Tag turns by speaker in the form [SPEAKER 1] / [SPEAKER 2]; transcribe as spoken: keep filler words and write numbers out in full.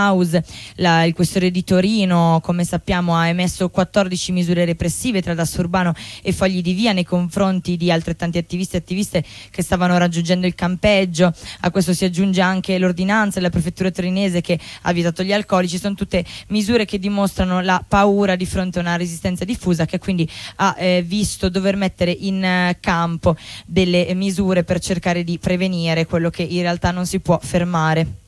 [SPEAKER 1] House. La, il questore di Torino, come sappiamo, ha emesso quattordici misure repressive tra Dasso Urbano e fogli di via nei confronti di altrettanti attivisti e attiviste che stavano raggiungendo il campeggio. A questo si aggiunge anche l'ordinanza della prefettura torinese che ha vietato gli alcolici. Sono tutte misure che dimostrano la paura di fronte a una resistenza diffusa, che quindi ha eh, visto dover mettere in eh, campo delle misure per cercare di prevenire quello che in realtà non si può fermare.